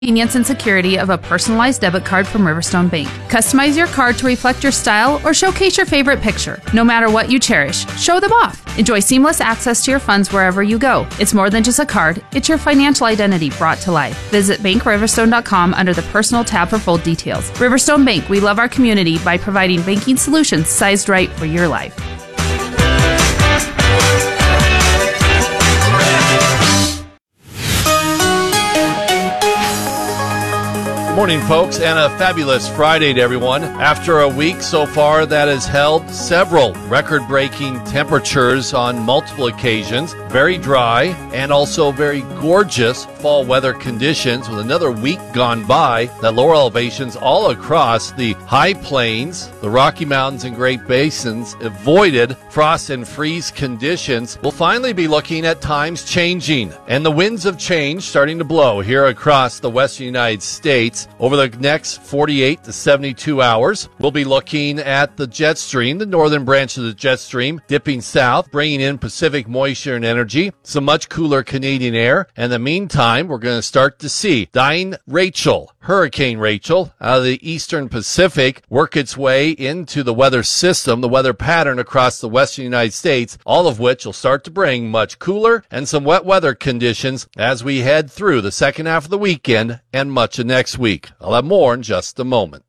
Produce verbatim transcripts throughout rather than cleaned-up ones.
Convenience and security of a personalized debit card from Riverstone Bank. Customize your card to reflect your style or showcase your favorite picture. No matter what you cherish, show them off. Enjoy seamless access to your funds wherever you go. It's more than just a card, it's your financial identity brought to life. Visit bank riverstone dot com under the personal tab for full details. Riverstone Bank, we love our community by providing banking solutions sized right for your life. Good morning, folks, and a fabulous Friday to everyone. After a week so far that has held several record-breaking temperatures on multiple occasions, very dry and also very gorgeous fall weather conditions with another week gone by, that lower elevations all across the high plains, the Rocky Mountains and Great Basins avoided frost and freeze conditions. We'll finally be looking at times changing, and the winds of change starting to blow here across the western United States. Over the next forty-eight to seventy-two hours, we'll be looking at the jet stream, the northern branch of the jet stream, dipping south, bringing in Pacific moisture and energy, some much cooler Canadian air. And in the meantime, we're going to start to see dying Rachel, Hurricane Rachel, out of the eastern Pacific, work its way into the weather system, the weather pattern across the western United States, all of which will start to bring much cooler and some wet weather conditions as we head through the second half of the weekend and much of next week. I'll have more in just a moment.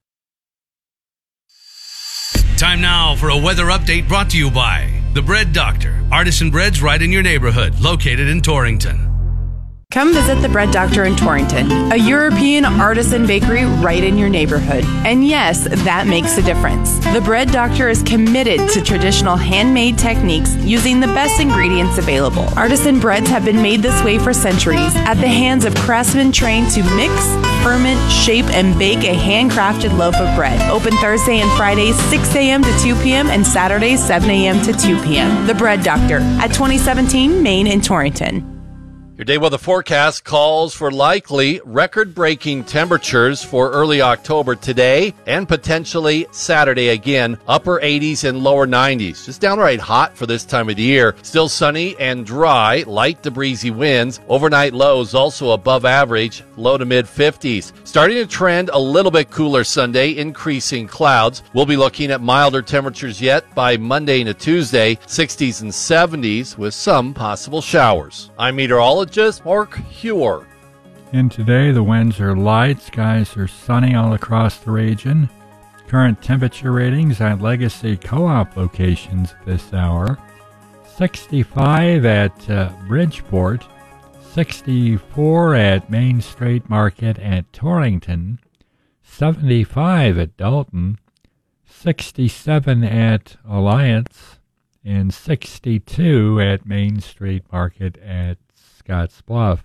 Time now for a weather update brought to you by The Bread Doctor. Artisan breads right in your neighborhood, located in Torrington. Come visit The Bread Doctor in Torrington, a European artisan bakery right in your neighborhood. And yes, that makes a difference. The Bread Doctor is committed to traditional handmade techniques using the best ingredients available. Artisan breads have been made this way for centuries at the hands of craftsmen trained to mix, ferment, shape, and bake a handcrafted loaf of bread. Open Thursday and Fridays six a.m. to two p.m. and Saturdays seven a.m. to two p.m. The Bread Doctor at twenty seventeen Main in Torrington. Your day weather forecast calls for likely record-breaking temperatures for early October today and potentially Saturday again. Upper eighties and lower nineties. Just downright hot for this time of the year. Still sunny and dry, light to breezy winds. Overnight lows also above average, low to mid-fifties. Starting to trend a little bit cooler Sunday, increasing clouds. We'll be looking at milder temperatures yet by Monday into Tuesday, sixties and seventies with some possible showers. I'm meteorologist Mark Huer. And today the winds are light, skies are sunny all across the region. Current temperature ratings at Legacy Co-op locations this hour. sixty-five at uh, Bridgeport, sixty-four at Main Street Market at Torrington, seventy-five at Dalton, sixty-seven at Alliance, and sixty-two at Main Street Market at Scotts Bluff.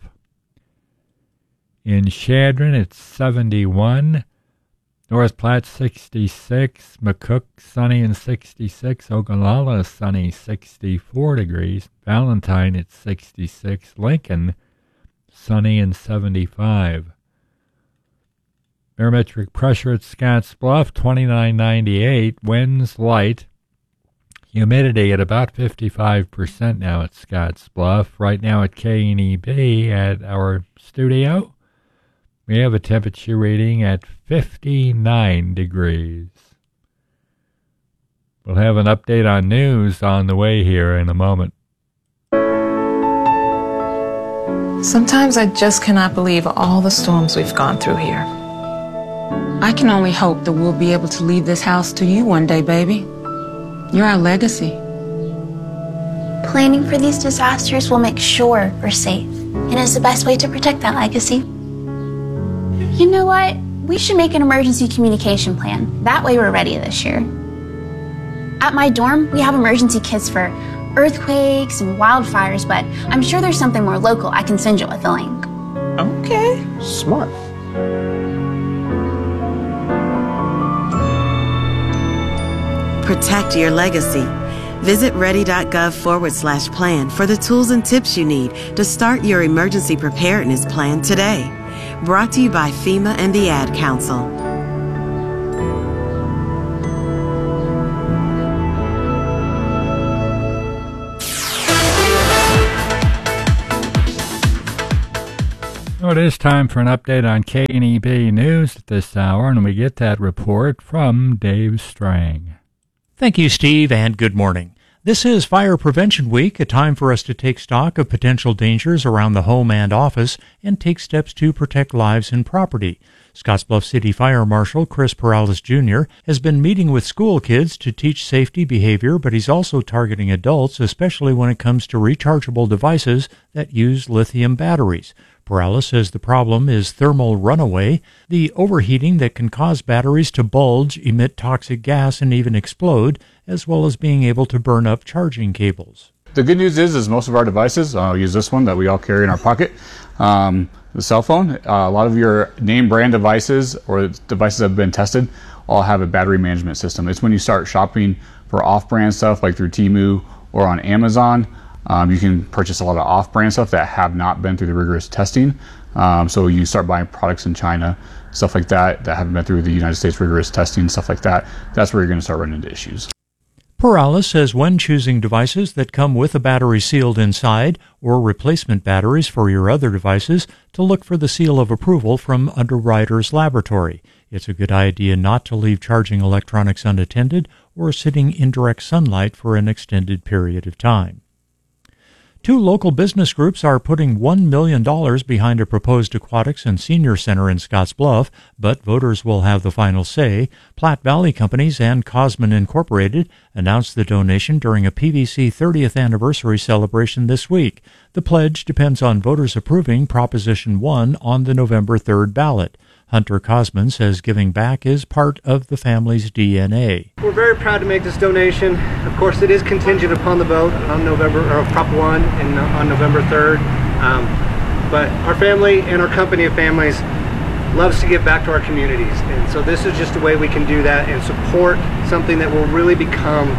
In Chadron, it's seventy-one. North Platte, sixty-six. McCook, sunny and sixty-six. Ogallala, sunny, sixty-four degrees. Valentine, it's sixty-six. Lincoln, sunny and seventy-five. Barometric pressure at Scotts Bluff, twenty-nine ninety-eight. Winds light. Humidity at about fifty-five percent now at Scotts Bluff. Right now at K N E B at our studio, we have a temperature reading at fifty-nine degrees. We'll have an update on news on the way here in a moment. Sometimes I just cannot believe all the storms we've gone through here. I can only hope that we'll be able to leave this house to you one day, baby. You're our legacy. Planning for these disasters will make sure we're safe, and is the best way to protect that legacy. You know what? We should make an emergency communication plan. That way we're ready this year. At my dorm, we have emergency kits for earthquakes and wildfires, but I'm sure there's something more local I can send you with a link. Okay. Smart. Protect your legacy. Visit ready.gov forward slash plan for the tools and tips you need to start your emergency preparedness plan today. Brought to you by FEMA and the Ad Council. So it is time for an update on K N E B News at this hour, and we get that report from Dave Strang. Thank you, Steve, and good morning. This is Fire Prevention Week, a time for us to take stock of potential dangers around the home and office and take steps to protect lives and property. Scottsbluff City Fire Marshal Chris Perales Junior has been meeting with school kids to teach safety behavior, but he's also targeting adults, especially when it comes to rechargeable devices that use lithium batteries. Perales says the problem is thermal runaway, the overheating that can cause batteries to bulge, emit toxic gas, and even explode, as well as being able to burn up charging cables. The good news is, is most of our devices, I'll use this one that we all carry in our pocket, um, the cell phone, uh, a lot of your name brand devices or devices that have been tested all have a battery management system. It's when you start shopping for off-brand stuff like through Temu or on Amazon, Um, you can purchase a lot of off-brand stuff that have not been through the rigorous testing. Um, so you start buying products in China, stuff like that, that haven't been through the United States rigorous testing, stuff like that. That's where you're going to start running into issues. Perales says when choosing devices that come with a battery sealed inside or replacement batteries for your other devices, to look for the seal of approval from Underwriters Laboratory. It's a good idea not to leave charging electronics unattended or sitting in direct sunlight for an extended period of time. Two local business groups are putting one million dollars behind a proposed aquatics and senior center in Scottsbluff, but voters will have the final say. Platte Valley Companies and Cosman Incorporated announced the donation during a P V C thirtieth anniversary celebration this week. The pledge depends on voters approving Proposition one on the November third ballot. Hunter Cosman says giving back is part of the family's D N A. We're very proud to make this donation. Of course, it is contingent upon the vote on November, or Prop one and on November third. Um, but our family and our company of families loves to give back to our communities. And so this is just a way we can do that and support something that will really become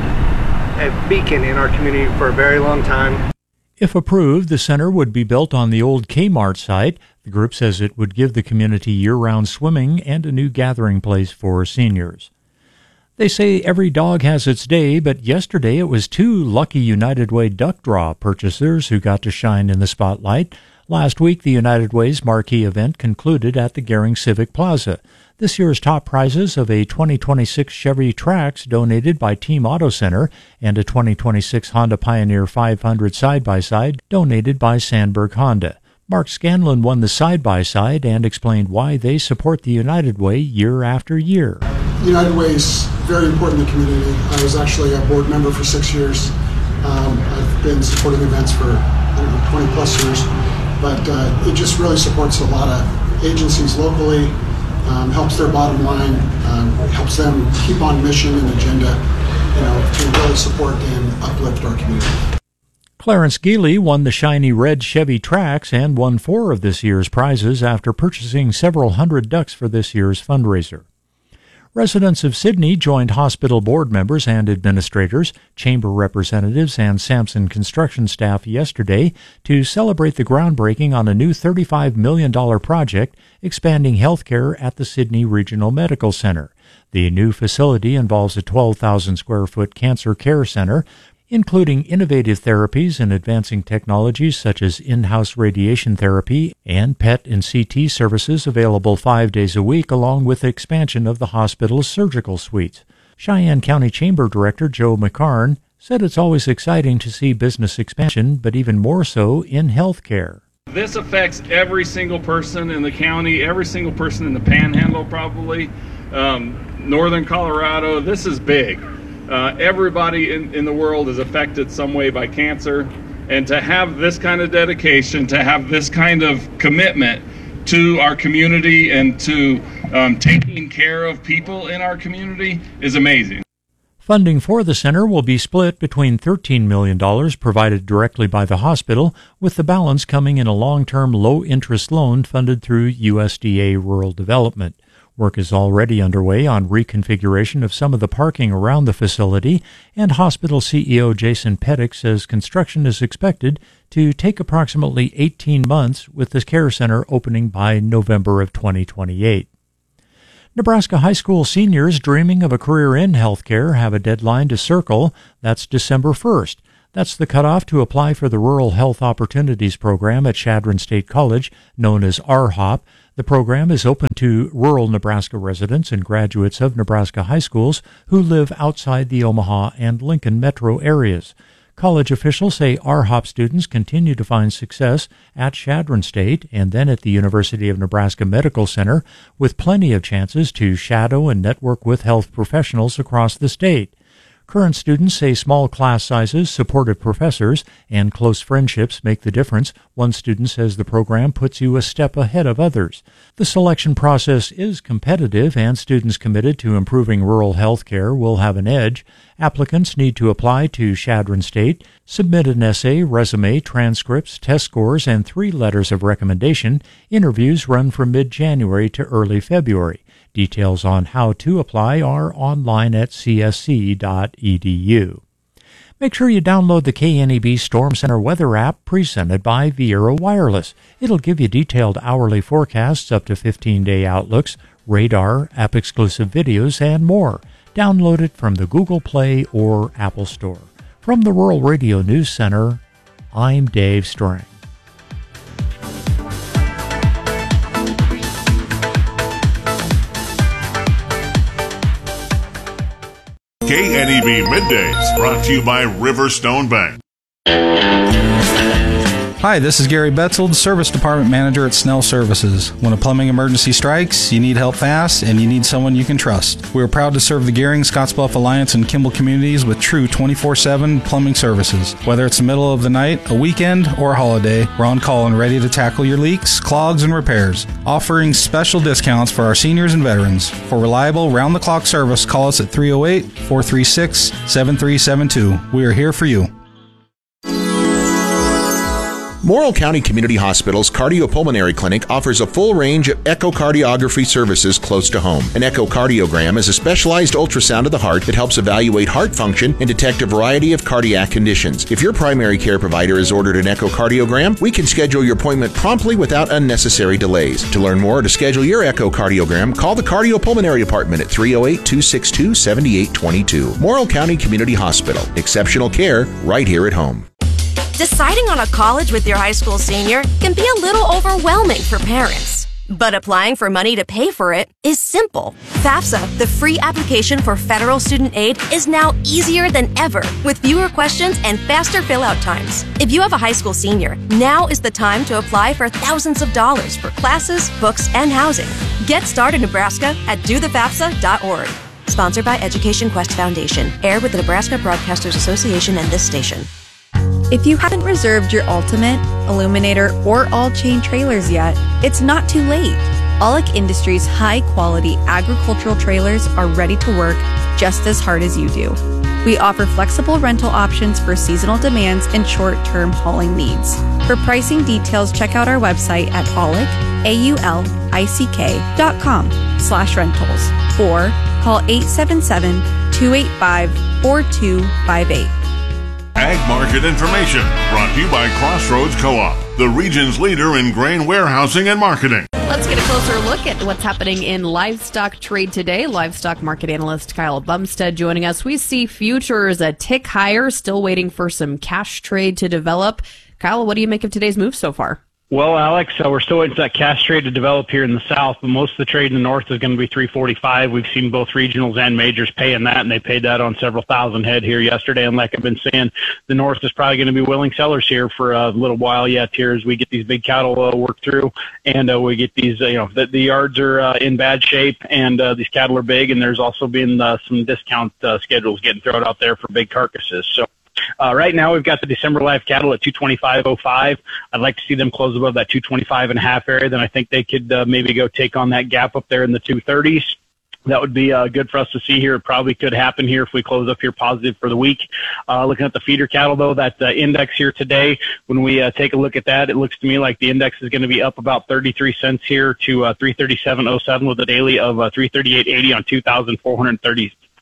a beacon in our community for a very long time. If approved, the center would be built on the old Kmart site. The group says it would give the community year-round swimming and a new gathering place for seniors. They say every dog has its day, but yesterday it was two lucky United Way Duck Draw purchasers who got to shine in the spotlight. Last week, the United Way's marquee event concluded at the Gehring Civic Plaza. This year's top prizes of a twenty twenty-six Chevy Trax donated by Team Auto Center and a twenty twenty-six Honda Pioneer five hundred side-by-side donated by Sandberg Honda. Mark Scanlon won the side-by-side and explained why they support the United Way year after year. United Way is very important in the community. I was actually a board member for six years. Um, I've been supporting events for I don't know, twenty plus years, but uh, it just really supports a lot of agencies locally, um, helps their bottom line, um, helps them keep on mission and agenda, you know, to really support and uplift our community. Clarence Geely won the shiny red Chevy Trax and won four of this year's prizes after purchasing several hundred ducks for this year's fundraiser. Residents of Sydney joined hospital board members and administrators, chamber representatives, and Sampson construction staff yesterday to celebrate the groundbreaking on a new thirty-five million dollars project expanding health care at the Sydney Regional Medical Center. The new facility involves a twelve thousand square foot cancer care center, including innovative therapies and advancing technologies such as in-house radiation therapy and P E T and C T services available five days a week, along with expansion of the hospital's surgical suites. Cheyenne County Chamber Director Joe McCarn said it's always exciting to see business expansion, but even more so in healthcare. This affects every single person in the county, every single person in the Panhandle probably, um, northern Colorado. This is big. Uh, everybody in, in the world is affected some way by cancer, and to have this kind of dedication, to have this kind of commitment to our community and to um, taking care of people in our community is amazing. Funding for the center will be split between thirteen million dollars provided directly by the hospital, with the balance coming in a long-term low-interest loan funded through U S D A Rural Development. Work is already underway on reconfiguration of some of the parking around the facility, and hospital C E O Jason Pettick says construction is expected to take approximately eighteen months, with the care center opening by November of twenty twenty-eight. Nebraska high school seniors dreaming of a career in healthcare have a deadline to circle. That's December first. That's the cutoff to apply for the Rural Health Opportunities Program at Chadron State College, known as R HOP. The program is open to rural Nebraska residents and graduates of Nebraska high schools who live outside the Omaha and Lincoln metro areas. College officials say R HOP students continue to find success at Chadron State and then at the University of Nebraska Medical Center, with plenty of chances to shadow and network with health professionals across the state. Current students say small class sizes, supportive professors, and close friendships make the difference. One student says the program puts you a step ahead of others. The selection process is competitive, and students committed to improving rural health care will have an edge. Applicants need to apply to Chadron State, submit an essay, resume, transcripts, test scores, and three letters of recommendation. Interviews run from mid-January to early February. Details on how to apply are online at c s c dot e d u. Make sure you download the K N E B Storm Center Weather app presented by Viera Wireless. It'll give you detailed hourly forecasts, up to fifteen-day outlooks, radar, app-exclusive videos, and more. Download it from the Google Play or Apple Store. From the Rural Radio News Center, I'm Dave Strang. K N E B Middays, brought to you by Riverstone Bank. Hi, this is Gary Betzold, Service Department Manager at Snell Services. When a plumbing emergency strikes, you need help fast, and you need someone you can trust. We are proud to serve the Gehring, Scottsbluff Alliance, and Kimball communities with true twenty-four seven plumbing services. Whether it's the middle of the night, a weekend, or a holiday, we're on call and ready to tackle your leaks, clogs, and repairs. Offering special discounts for our seniors and veterans. For reliable, round-the-clock service, call us at three oh eight, four three six, seven three seven two. We are here for you. Morrill County Community Hospital's Cardiopulmonary Clinic offers a full range of echocardiography services close to home. An echocardiogram is a specialized ultrasound of the heart that helps evaluate heart function and detect a variety of cardiac conditions. If your primary care provider has ordered an echocardiogram, we can schedule your appointment promptly without unnecessary delays. To learn more or to schedule your echocardiogram, call the Cardiopulmonary Department at three oh eight, two six two, seven eight two two. Morrill County Community Hospital. Exceptional care right here at home. Deciding on a college with your high school senior can be a little overwhelming for parents. But applying for money to pay for it is simple. FAFSA, the free application for federal student aid, is now easier than ever with fewer questions and faster fill-out times. If you have a high school senior, now is the time to apply for thousands of dollars for classes, books, and housing. Get started, Nebraska, at do the fafsa dot org. Sponsored by Education Quest Foundation. Aired with the Nebraska Broadcasters Association and this station. If you haven't reserved your Ultimate, Illuminator, or all-chain trailers yet, it's not too late. Aulick Industries' high-quality agricultural trailers are ready to work just as hard as you do. We offer flexible rental options for seasonal demands and short-term hauling needs. For pricing details, check out our website at aulick, A U L I C K dot com slash rentals or call eight seven seven, two eight five, four two five eight. Ag Market Information, brought to you by Crossroads Co-op, the region's leader in grain warehousing and marketing. Let's get a closer look at what's happening in livestock trade today. Livestock market analyst Kyle Bumstead joining us. We see futures a tick higher, still waiting for some cash trade to develop. Kyle, what do you make of today's move so far? Well, Alex, uh, we're still waiting for that cash trade to develop here in the south, but most of the trade in the north is going to be three forty-five. We've seen both regionals and majors paying that, and they paid that on several thousand head here yesterday. And like I've been saying, the north is probably going to be willing sellers here for a little while yet here as we get these big cattle uh, worked through, and uh, we get these, uh, you know, the, the yards are uh, in bad shape, and uh, these cattle are big, and there's also been uh, some discount uh, schedules getting thrown out there for big carcasses. So. Uh, right now, we've got the December live cattle at two twenty-five oh five. I'd like to see them close above that two twenty-five and a half area. Then I think they could uh, maybe go take on that gap up there in the two thirties. That would be uh, good for us to see here. It probably could happen here if we close up here positive for the week. Uh, looking at the feeder cattle, though, that uh, index here today, when we uh, take a look at that, it looks to me like the index is going to be up about thirty-three cents here to uh, three thirty-seven oh seven with a daily of uh, three thirty-eight eighty on two thousand four hundred thirty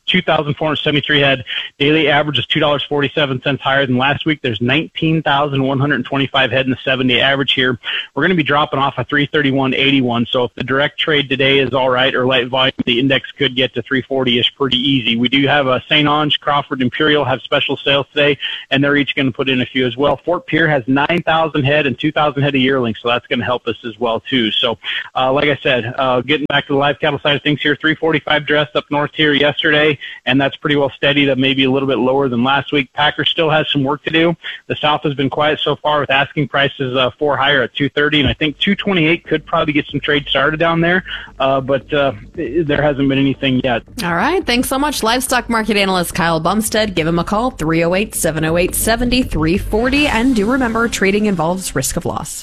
two thousand four hundred seventy-three head. Daily average is two dollars and forty-seven cents higher than last week. There's nineteen thousand one hundred twenty-five head in the seven-day average here. We're going to be dropping off a three thirty-one eighty-one. So if the direct trade today is all right or light volume, the index could get to three forty-ish pretty easy. We do have a Saint Onge, Crawford, Imperial have special sales today, and they're each going to put in a few as well. Fort Pierre has nine thousand head and two thousand head of yearling, so that's going to help us as well too. So uh, like I said, uh, getting back to the live cattle side of things here, three forty-five dressed up north here yesterday, and that's pretty well steady. That may be a little bit lower than last week. Packer still has some work to do. The South has been quiet so far with asking prices uh, four higher at two thirty, and I think two twenty-eight could probably get some trade started down there, uh, but uh, there hasn't been anything yet. All right. Thanks so much, livestock market analyst Kyle Bumstead. Give him a call, three oh eight, seven oh eight, seven three four oh, and do remember, trading involves risk of loss.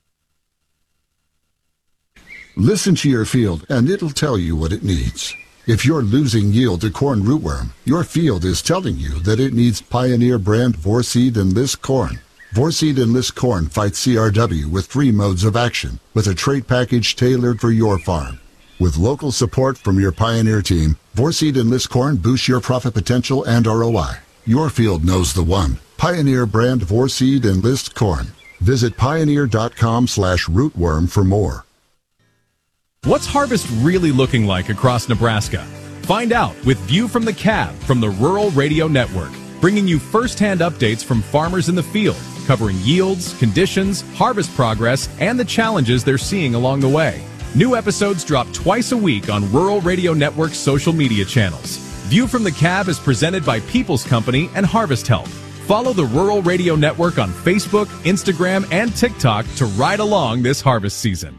Listen to your field, and it'll tell you what it needs. If you're losing yield to corn rootworm, your field is telling you that it needs Pioneer brand Vorseed Enlist corn. Vorseed Enlist corn fights C R W with three modes of action, with a trait package tailored for your farm. With local support from your Pioneer team, Vorseed Enlist corn boosts your profit potential and R O I. Your field knows the one. Pioneer brand Vorseed Enlist corn. Visit pioneer.com slash rootworm for more. What's harvest really looking like across Nebraska? Find out with View from the Cab from the Rural Radio Network, bringing you first-hand updates from farmers in the field, covering yields, conditions, harvest progress, and the challenges they're seeing along the way. New episodes drop twice a week on Rural Radio Network's social media channels. View from the Cab is presented by People's Company and Harvest Help. Follow the Rural Radio Network on Facebook, Instagram, and TikTok to ride along this harvest season.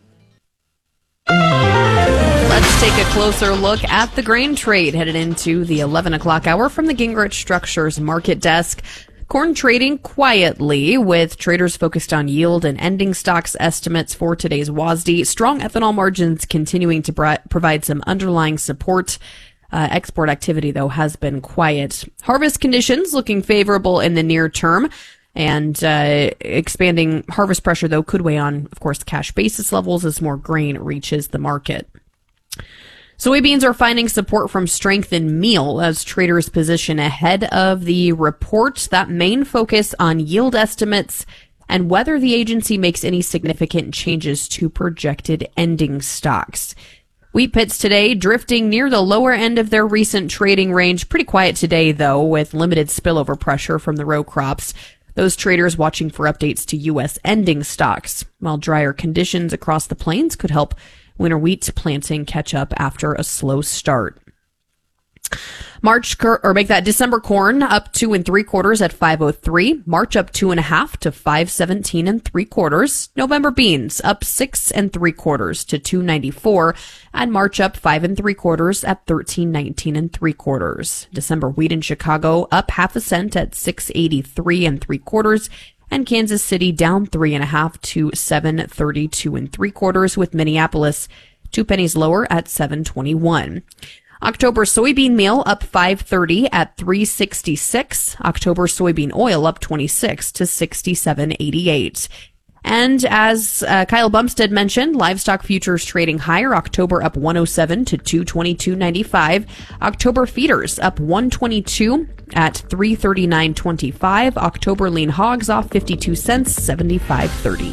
Let's take a closer look at the grain trade headed into the eleven o'clock hour from the Gingrich Structures market desk. Corn trading quietly, with traders focused on yield and ending stocks estimates for today's W A S D. Strong ethanol margins continuing to bri- provide some underlying support. Uh, export activity, though, has been quiet. Harvest conditions looking favorable in the near term. And uh, expanding harvest pressure, though, could weigh on, of course, cash basis levels as more grain reaches the market. Soybeans are finding support from strength in meal as traders position ahead of the report. That main focus on yield estimates and whether the agency makes any significant changes to projected ending stocks. Wheat pits today drifting near the lower end of their recent trading range. Pretty quiet today, though, with limited spillover pressure from the row crops. Those traders watching for updates to U S ending stocks, while drier conditions across the plains could help winter wheat planting catch up after a slow start. March, or make that December corn up two and three quarters at five oh three. March up two and a half to five seventeen and three quarters. November beans up six and three quarters to two ninety-four, and March up five and three quarters at thirteen nineteen and three quarters. December wheat in Chicago up half a cent at six eighty-three and three quarters, and Kansas City down three and a half to seven thirty-two and three quarters, with Minneapolis two pennies lower at seven twenty-one. October soybean meal up five thirty at three sixty-six. October soybean oil up twenty-six to sixty-seven eighty-eight. And as uh, Kyle Bumstead mentioned, livestock futures trading higher. October up one oh seven to two twenty-two ninety-five. October feeders up one twenty-two at three thirty-nine twenty-five. October lean hogs off fifty-two cents, seventy-five thirty.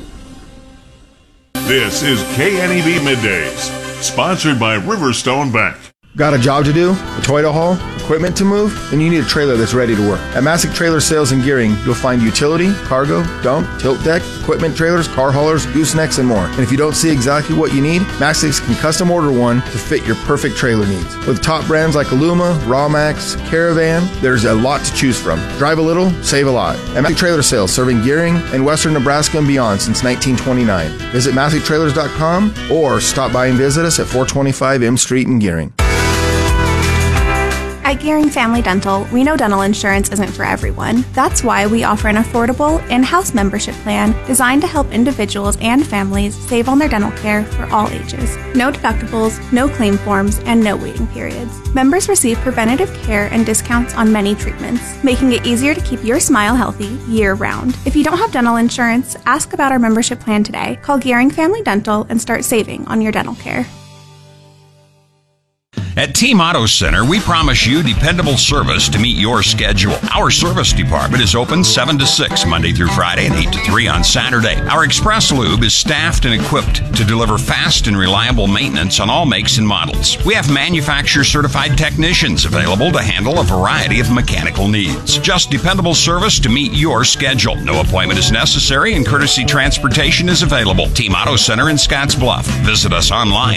This is K N E B Middays, sponsored by Riverstone Bank. Got a job to do, a toy to haul, equipment to move? Then you need a trailer that's ready to work. At Masick Trailer Sales and Gearing, you'll find utility, cargo, dump, tilt deck, equipment trailers, car haulers, goosenecks, and more. And if you don't see exactly what you need, Masick can custom order one to fit your perfect trailer needs. With top brands like Aluma, Rawmax, Caravan, there's a lot to choose from. Drive a little, save a lot. At Masick Trailer Sales, serving Gearing and western Nebraska and beyond since nineteen twenty-nine. Visit masick trailers dot com or stop by and visit us at four twenty-five M Street in Gearing. At Gearing Family Dental, we know dental insurance isn't for everyone. That's why we offer an affordable in-house membership plan designed to help individuals and families save on their dental care for all ages. No deductibles, no claim forms, and no waiting periods. Members receive preventative care and discounts on many treatments, making it easier to keep your smile healthy year-round. If you don't have dental insurance, ask about our membership plan today. Call Gearing Family Dental and start saving on your dental care. At Team Auto Center, we promise you dependable service to meet your schedule. Our service department is open seven to six Monday through Friday and eight to three on Saturday. Our Express Lube is staffed and equipped to deliver fast and reliable maintenance on all makes and models. We have manufacturer-certified technicians available to handle a variety of mechanical needs. Just dependable service to meet your schedule. No appointment is necessary and courtesy transportation is available. Team Auto Center in Scotts Bluff. Visit us online